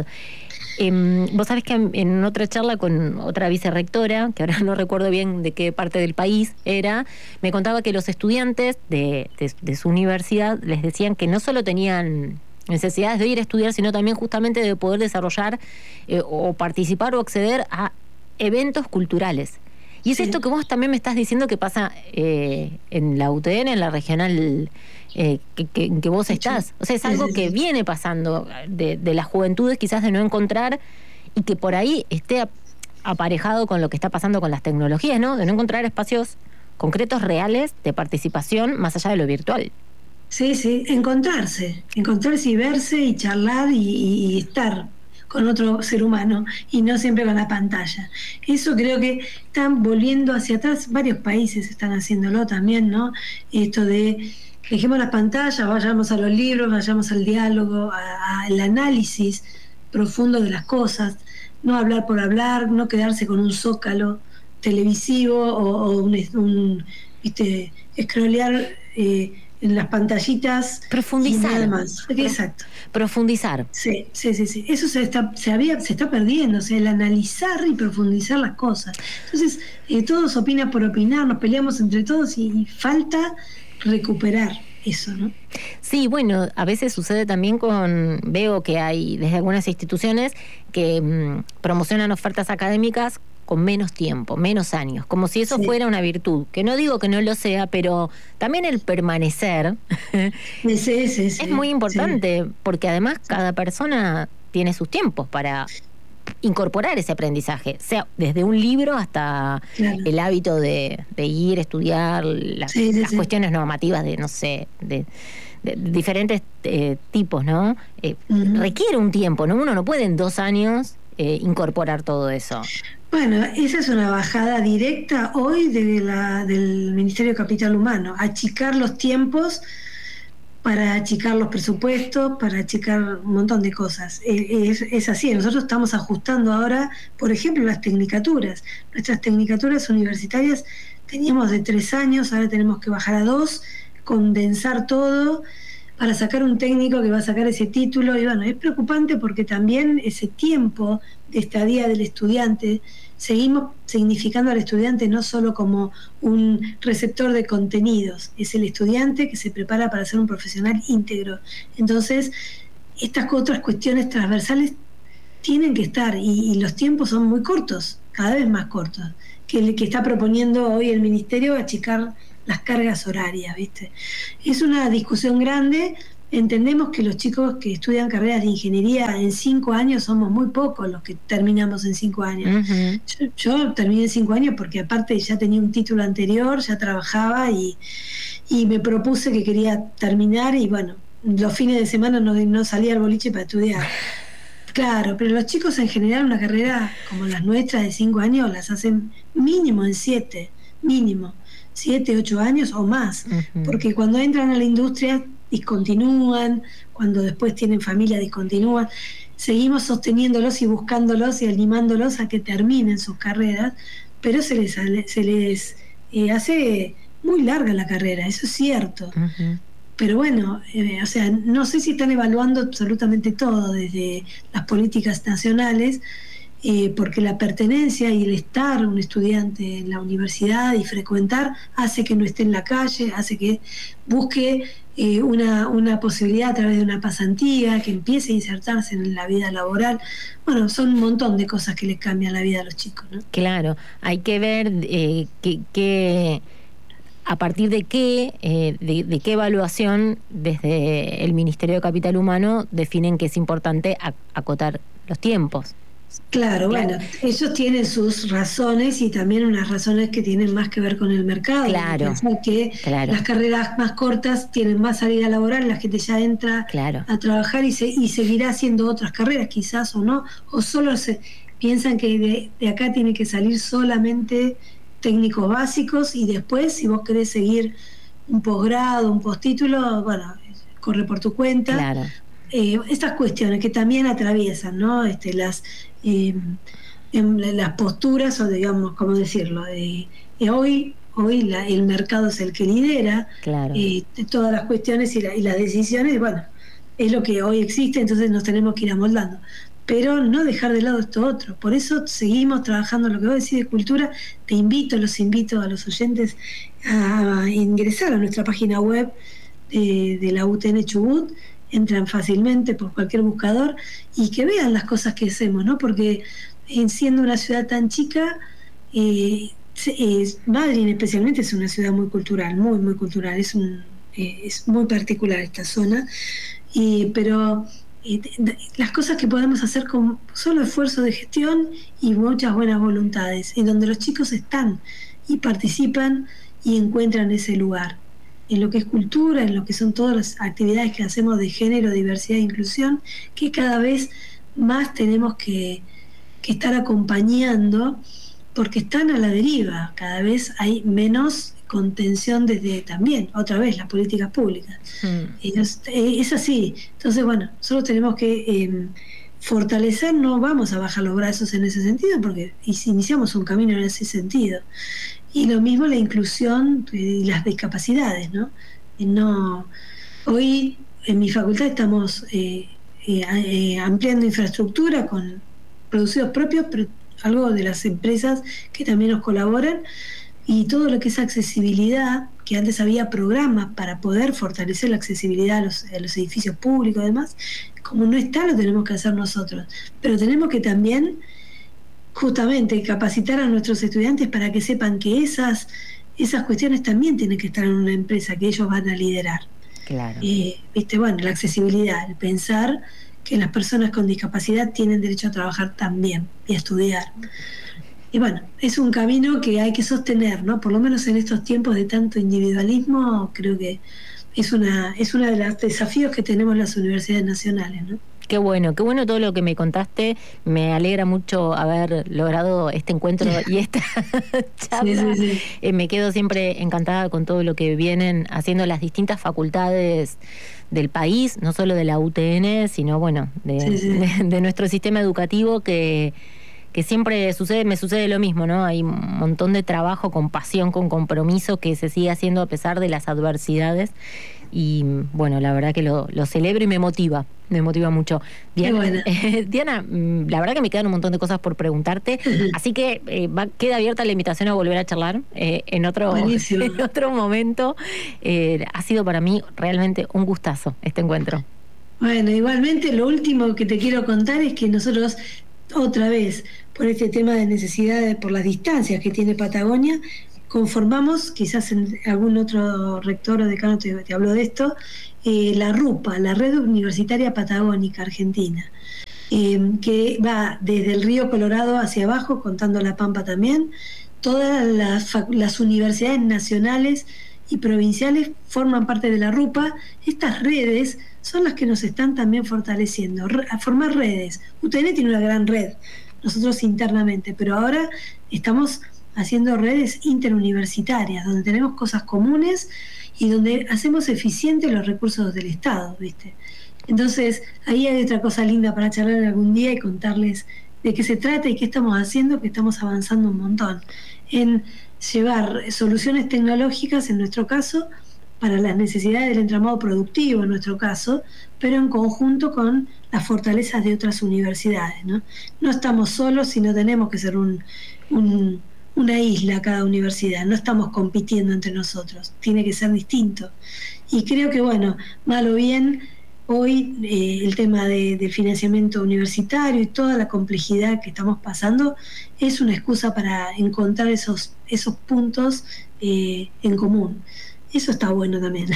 Eh, vos sabés que en otra charla con otra vicerrectora, que ahora no recuerdo bien de qué parte del país era, me contaba que los estudiantes de, de, de su universidad les decían que no solo tenían necesidades de ir a estudiar, sino también justamente de poder desarrollar eh, o participar o acceder a eventos culturales. Y es sí. esto que vos también me estás diciendo que pasa eh, en la U T N, en la regional eh, que, que, que vos estás. O sea, es algo que viene pasando de, de las juventudes, quizás de no encontrar, y que por ahí esté aparejado con lo que está pasando con las tecnologías, ¿no? De no encontrar espacios concretos, reales, de participación, más allá de lo virtual. Sí, sí, encontrarse, encontrarse y verse y charlar y, y, y estar con otro ser humano y no siempre con la pantalla. Eso creo que están volviendo hacia atrás, varios países están haciéndolo también, ¿no? Esto de dejemos las pantallas, vayamos a los libros, vayamos al diálogo, al análisis profundo de las cosas, no hablar por hablar, no quedarse con un zócalo televisivo o, o un, un viste, scrollear eh, en las pantallitas. Profundizar. Y nada más. Exacto. Profundizar. Sí, sí, sí, sí. Eso se está, se había, se está perdiendo, o sea, el analizar y profundizar las cosas. Entonces, eh, todos opinan por opinar, nos peleamos entre todos y, y falta recuperar eso, ¿no? Sí, bueno, a veces sucede también con, veo que hay desde algunas instituciones que mmm, promocionan ofertas académicas con menos tiempo, menos años, como si eso sí. fuera una virtud, que no digo que no lo sea, pero también el permanecer sí, sí, sí, es muy importante, sí. porque además cada persona tiene sus tiempos para incorporar ese aprendizaje, sea desde un libro hasta claro. el hábito de, de ir a estudiar las, sí, sí, las sí. cuestiones normativas de, no sé, de, de, de diferentes eh, tipos, ¿no? Eh, uh-huh. Requiere un tiempo, ¿no? Uno no puede en dos años eh, incorporar todo eso. Bueno, esa es una bajada directa hoy de la, del Ministerio de Capital Humano, achicar los tiempos para achicar los presupuestos, para achicar un montón de cosas. Es, es así, nosotros estamos ajustando ahora, por ejemplo, las tecnicaturas. Nuestras tecnicaturas universitarias teníamos de tres años, ahora tenemos que bajar a dos, condensar todo para sacar un técnico que va a sacar ese título. Y bueno, es preocupante porque también ese tiempo de estadía del estudiante, seguimos significando al estudiante no solo como un receptor de contenidos, es el estudiante que se prepara para ser un profesional íntegro. Entonces, estas otras cuestiones transversales tienen que estar, y, y los tiempos son muy cortos, cada vez más cortos, que el que está proponiendo hoy el Ministerio achicar las cargas horarias, ¿viste? Es una discusión grande. Entendemos que los chicos que estudian carreras de ingeniería en cinco años somos muy pocos los que terminamos en cinco años. Uh-huh. Yo, yo terminé en cinco años porque aparte ya tenía un título anterior, ya trabajaba y, y me propuse que quería terminar y bueno, los fines de semana no, no salía al boliche para estudiar. Claro, pero los chicos en general una carrera como las nuestras de cinco años las hacen mínimo en siete, mínimo, siete, ocho años o más, uh-huh. Porque cuando entran a la industria discontinúan, cuando después tienen familia discontinúan. Seguimos sosteniéndolos y buscándolos y animándolos a que terminen sus carreras, pero se les, se les eh, hace muy larga la carrera, eso es cierto. Uh-huh. Pero bueno, eh, o sea, no sé si están evaluando absolutamente todo desde las políticas nacionales, eh, porque la pertenencia y el estar un estudiante en la universidad y frecuentar hace que no esté en la calle, hace que busque eh, una, una posibilidad a través de una pasantía, que empiece a insertarse en la vida laboral. Bueno, son un montón de cosas que les cambian la vida a los chicos, ¿no? Claro, hay que ver eh, que... que... a partir de qué, eh, de, de qué evaluación desde el Ministerio de Capital Humano definen que es importante acotar los tiempos. Claro, claro, bueno, ellos tienen sus razones y también unas razones que tienen más que ver con el mercado. Claro, que claro. Las carreras más cortas tienen más salida laboral, la gente ya entra claro. a trabajar y, se, y seguirá haciendo otras carreras quizás o no, o solo se piensan que de, de acá tiene que salir solamente técnicos básicos y después si vos querés seguir un posgrado, un postítulo, bueno, corre por tu cuenta. Claro. Eh, estas cuestiones que también atraviesan, ¿no? Este, las eh, en, las posturas o digamos, ¿cómo decirlo? Eh, eh, hoy hoy la, el mercado es el que lidera claro. eh, todas las cuestiones y, la, y las decisiones, bueno, es lo que hoy existe, entonces nos tenemos que ir amoldando. Pero no dejar de lado esto otro. Por eso seguimos trabajando en lo que vos decís de cultura. Te invito, los invito a los oyentes a ingresar a nuestra página web de, de la U T N Chubut. Entran fácilmente por cualquier buscador y que vean las cosas que hacemos, ¿no? Porque en siendo una ciudad tan chica, eh, eh, Madryn especialmente es una ciudad muy cultural, muy, muy cultural. Es, un, eh, es muy particular esta zona, eh, pero... las cosas que podemos hacer con solo esfuerzo de gestión y muchas buenas voluntades, en donde los chicos están y participan y encuentran ese lugar, en lo que es cultura, en lo que son todas las actividades que hacemos de género, diversidad e inclusión, que cada vez más tenemos que, que estar acompañando, porque están a la deriva, cada vez hay menos contención desde también, otra vez, las políticas públicas. Mm. Es, es así. Entonces, bueno, solo tenemos que eh, fortalecer, no vamos a bajar los brazos en ese sentido, porque iniciamos un camino en ese sentido. Y lo mismo la inclusión y las discapacidades, ¿no? Y no hoy en mi facultad estamos eh, eh, eh, ampliando infraestructura con producidos propios, pero algo de las empresas que también nos colaboran, y todo lo que es accesibilidad, que antes había programas para poder fortalecer la accesibilidad a los, a los edificios públicos y demás, como no está, lo tenemos que hacer nosotros. Pero tenemos que también justamente capacitar a nuestros estudiantes para que sepan que esas, esas cuestiones también tienen que estar en una empresa que ellos van a liderar. Claro. Eh, viste, bueno, la accesibilidad, el pensar que las personas con discapacidad tienen derecho a trabajar también y a estudiar. Y bueno, es un camino que hay que sostener, ¿no? Por lo menos en estos tiempos de tanto individualismo, creo que es una es uno de los desafíos que tenemos las universidades nacionales, ¿no? Qué bueno, qué bueno todo lo que me contaste. Me alegra mucho haber logrado este encuentro y esta charla. Sí, sí, sí. Eh, me quedo siempre encantada con todo lo que vienen haciendo las distintas facultades del país, no solo de la U T N, sino bueno, de, sí, sí. de, de nuestro sistema educativo que... que que siempre sucede, me sucede lo mismo, ¿no? Hay un montón de trabajo con pasión, con compromiso que se sigue haciendo a pesar de las adversidades. Y bueno, la verdad que lo, lo celebro y me motiva, me motiva mucho. Diana, Qué buena. eh, Diana, la verdad que me quedan un montón de cosas por preguntarte, así que eh, va, queda abierta la invitación a volver a charlar eh, en, otro, en otro momento. Eh, ha sido para mí realmente un gustazo este encuentro. Bueno, igualmente lo último que te quiero contar es que nosotros, otra vez, por este tema de necesidad, por las distancias que tiene Patagonia, conformamos, quizás en algún otro rector o decano te, te habló de esto, eh, la RUPA, la Red Universitaria Patagónica Argentina, eh, que va desde el río Colorado hacia abajo, contando la Pampa también. Todas las, las universidades nacionales y provinciales forman parte de la RUPA. Estas redes son las que nos están también fortaleciendo, a formar redes. U T N tiene una gran red, nosotros internamente, pero ahora estamos haciendo redes interuniversitarias, donde tenemos cosas comunes y donde hacemos eficientes los recursos del Estado, ¿viste? Entonces, ahí hay otra cosa linda para charlar algún día y contarles de qué se trata y qué estamos haciendo, que estamos avanzando un montón en llevar soluciones tecnológicas, en nuestro caso, para las necesidades del entramado productivo, en nuestro caso, pero en conjunto con las fortalezas de otras universidades, ¿no? No estamos solos, sino tenemos que ser un... un una isla cada universidad, no estamos compitiendo entre nosotros, tiene que ser distinto. Y creo que, bueno, mal o bien, hoy eh, el tema de, del financiamiento universitario y toda la complejidad que estamos pasando es una excusa para encontrar esos, esos puntos eh, en común. Eso está bueno también.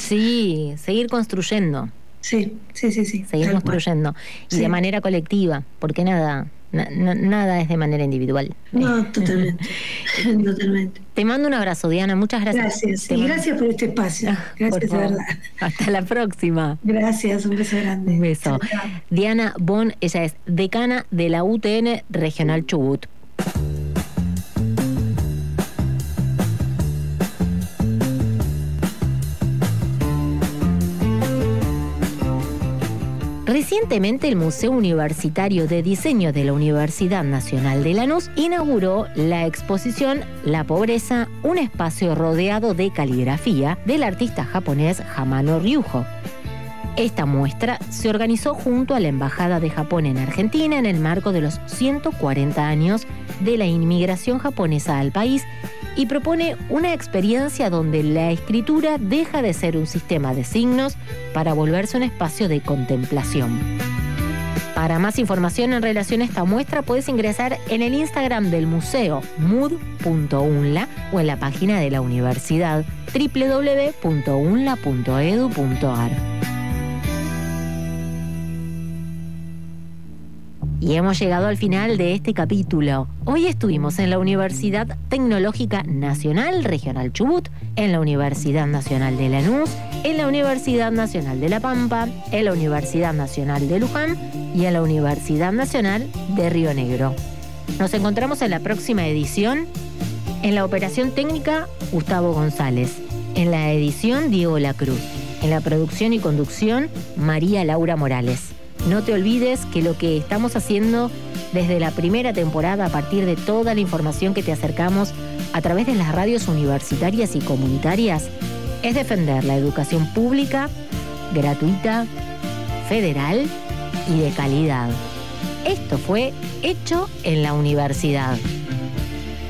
Sí, seguir construyendo. Sí, sí, sí, sí. Seguir construyendo. Y sí, de manera colectiva, porque nada... Na, na, nada es de manera individual. No, totalmente. Totalmente. Te mando un abrazo, Diana. Muchas gracias. Gracias. Te y mando... gracias por este espacio. Gracias, de verdad. Hasta la próxima. Gracias, un beso grande. Un beso. Chao, chao. Diana Bon, ella es decana de la U T N Regional Chubut. Recientemente el Museo Universitario de Diseño de la Universidad Nacional de Lanús inauguró la exposición La Pobreza, un espacio rodeado de caligrafía del artista japonés Hamano Ryuho. Esta muestra se organizó junto a la Embajada de Japón en Argentina en el marco de los ciento cuarenta años de la inmigración japonesa al país y propone una experiencia donde la escritura deja de ser un sistema de signos para volverse un espacio de contemplación. Para más información en relación a esta muestra puedes ingresar en el Instagram del museo mud punto unla o en la página de la universidad doble u doble u doble u punto unla punto edu punto ar. Y hemos llegado al final de este capítulo. Hoy estuvimos en la Universidad Tecnológica Nacional Regional Chubut, en la Universidad Nacional de Lanús, en la Universidad Nacional de La Pampa, en la Universidad Nacional de Luján y en la Universidad Nacional de Río Negro. Nos encontramos en la próxima edición. En la operación técnica, Gustavo González. En la edición, Diego Lacruz. En la producción y conducción, María Laura Morales. No te olvides que lo que estamos haciendo desde la primera temporada, a partir de toda la información que te acercamos a través de las radios universitarias y comunitarias, es defender la educación pública, gratuita, federal y de calidad. Esto fue Hecho en la Universidad.